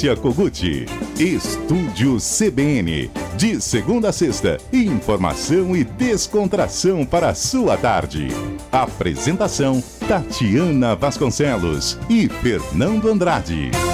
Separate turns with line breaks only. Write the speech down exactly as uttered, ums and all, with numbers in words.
Márcia Kogut. Estúdio C B N. De segunda a sexta, informação e descontração para a sua tarde. Apresentação: Tatiana Vasconcelos e Fernando Andrade.